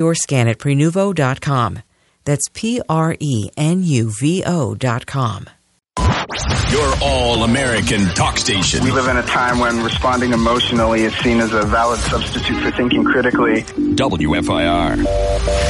your scan at prenuvo.com. That's PRENUVO.com. Your all-American talk station. We live in a time when responding emotionally is seen as a valid substitute for thinking critically. WFIR.